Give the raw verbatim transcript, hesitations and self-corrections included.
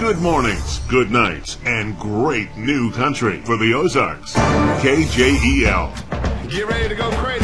Good mornings, good nights, and great new country for the Ozarks. K J E L. Get ready to go crazy.